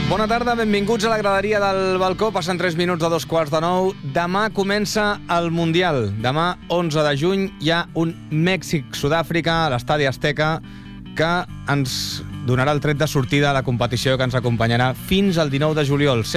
Bona tarda, benvinguts a la graderia del balcó. Passen 3 minuts de 2:15. Demà comença el Mundial. Demà, 11 de juny, hi ha un Mèxic-Sud-àfrica a l'Estadi Azteca que ens donarà el tret de sortida a la competició que ens acompanyarà fins al 19 de juliol.